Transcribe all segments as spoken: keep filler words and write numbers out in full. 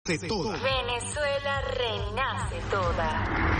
Toda. Venezuela renace toda.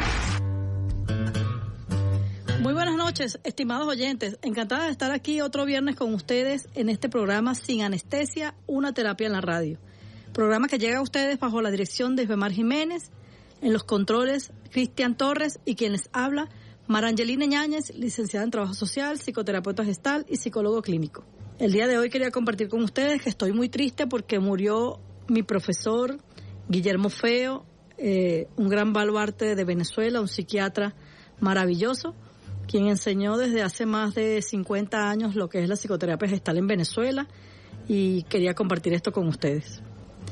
Muy buenas noches, estimados oyentes. Encantada de estar aquí otro viernes con ustedes en este programa Sin Anestesia, una terapia en la radio. Programa que llega a ustedes bajo la dirección de Esbemar Jiménez, en los controles Cristian Torres y quien les habla, Marangelina Ñáñez, licenciada en Trabajo Social, psicoterapeuta gestal y psicólogo clínico. El día de hoy quería compartir con ustedes que estoy muy triste porque murió mi profesor Guillermo Feo, eh, un gran baluarte de Venezuela, un psiquiatra maravilloso, quien enseñó desde hace más de cincuenta años lo que es la psicoterapia gestal en Venezuela, y quería compartir esto con ustedes.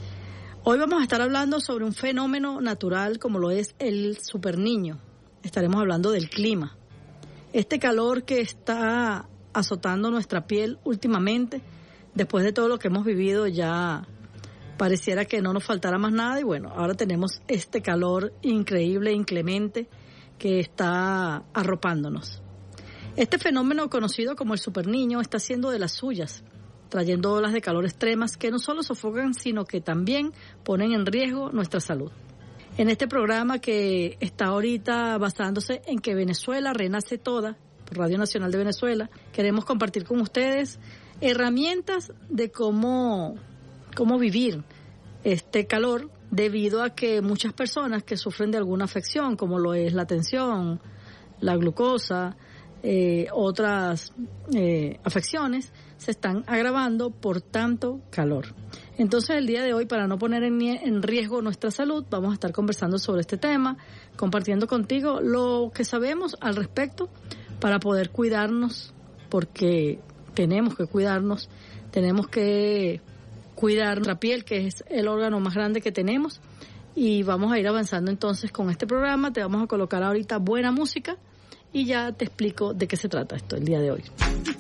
Hoy vamos a estar hablando sobre un fenómeno natural como lo es el superniño. Estaremos hablando del clima. Este calor que está azotando nuestra piel últimamente, después de todo lo que hemos vivido, ya pareciera que no nos faltara más nada, y bueno, ahora tenemos este calor increíble, inclemente, que está arropándonos. Este fenómeno conocido como el superniño está haciendo de las suyas, trayendo olas de calor extremas que no solo sofocan, sino que también ponen en riesgo nuestra salud. En este programa, que está ahorita basándose en que Venezuela renace toda, por Radio Nacional de Venezuela, queremos compartir con ustedes herramientas de cómo, cómo vivir este calor, debido a que muchas personas que sufren de alguna afección, como lo es la tensión, la glucosa, eh, otras eh, afecciones, se están agravando por tanto calor. Entonces, el día de hoy, para no poner en, en riesgo nuestra salud, vamos a estar conversando sobre este tema, compartiendo contigo lo que sabemos al respecto para poder cuidarnos, porque tenemos que cuidarnos, tenemos que cuidar nuestra piel, que es el órgano más grande que tenemos, y vamos a ir avanzando entonces con este programa. Te vamos a colocar ahorita buena música y ya te explico de qué se trata esto el día de hoy.